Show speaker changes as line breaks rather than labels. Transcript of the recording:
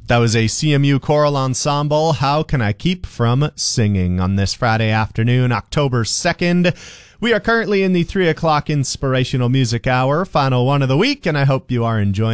That was a CMU choral ensemble, How Can I Keep From Singing, on this Friday afternoon, October 2nd. We are currently in the 3 o'clock Inspirational Music Hour, final one of the week, and I hope you are enjoying